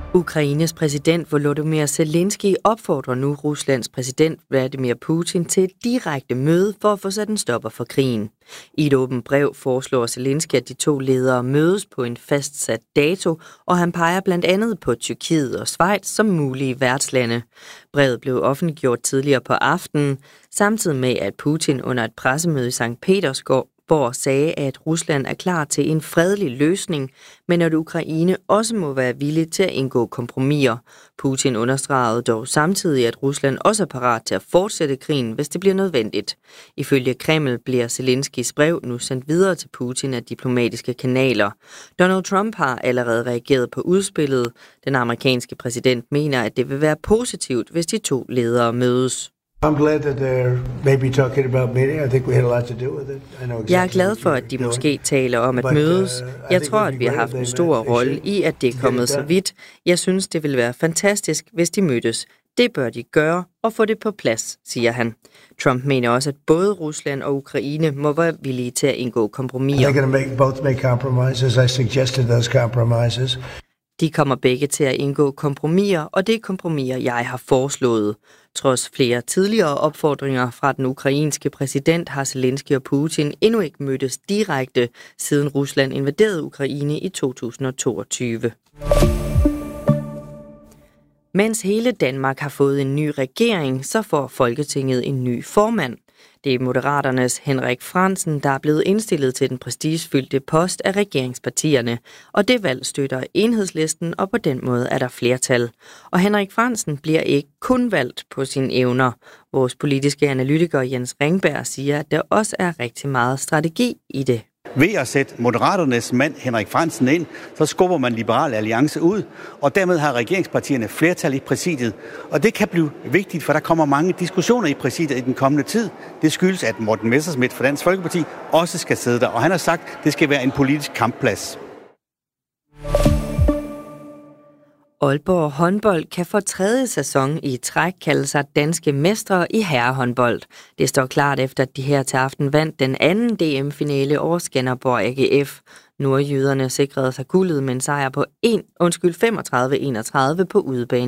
Ukraines præsident Volodymyr Zelensky opfordrer nu Ruslands præsident Vladimir Putin til et direkte møde for at få sat en stopper for krigen. I et åbent brev foreslår Zelensky, at de to ledere mødes på en fastsat dato, og han peger blandt andet på Tyrkiet og Schweiz som mulige værtslande. Brevet blev offentliggjort tidligere på aftenen, samtidig med at Putin under et pressemøde i Sankt Petersborg sagde, at Rusland er klar til en fredelig løsning, men at Ukraine også må være villig til at indgå kompromiser. Putin understregede dog samtidig, at Rusland også er parat til at fortsætte krigen, hvis det bliver nødvendigt. Ifølge Kreml bliver Zelenskys brev nu sendt videre til Putin af diplomatiske kanaler. Donald Trump har allerede reageret på udspillet. Den amerikanske præsident mener, at det vil være positivt, hvis de to ledere mødes. Jeg er glad for, at de måske taler om at mødes. Jeg tror, at vi har haft en stor rolle i, at det er kommet så vidt. Jeg synes, det vil være fantastisk, hvis de mødtes. Det bør de gøre og få det på plads, siger han. Trump mener også, at både Rusland og Ukraine må være villige til at indgå kompromiser. De kommer begge til at indgå kompromiser, og det er kompromiser, jeg har foreslået. Trods flere tidligere opfordringer fra den ukrainske præsident har Zelensky og Putin endnu ikke mødtes direkte, siden Rusland invaderede Ukraine i 2022. Mens hele Danmark har fået en ny regering, så får Folketinget en ny formand. Det er Moderaternes Henrik Frandsen, der er blevet indstillet til den prestigefyldte post af regeringspartierne, og det valg støtter Enhedslisten, og på den måde er der flertal. Og Henrik Frandsen bliver ikke kun valgt på sine evner. Vores politiske analytiker Jens Ringberg siger, at der også er rigtig meget strategi i det. Ved at sætte Moderaternes mand Henrik Frandsen ind, så skubber man Liberal Alliance ud, og dermed har regeringspartierne flertal i præsidiet. Og det kan blive vigtigt, for der kommer mange diskussioner i præsidiet i den kommende tid. Det skyldes, at Morten Messerschmidt fra Dansk Folkeparti også skal sidde der, og han har sagt, at det skal være en politisk kampplads. Aalborg håndbold kan for tredje sæson i træk kalde sig danske mestre i herrehåndbold. Det står klart efter, at de her til aften vandt den anden DM-finale over Skanderborg AGF. Nordjyderne sikrede sig guldet med en sejr på 35-31 på udebane.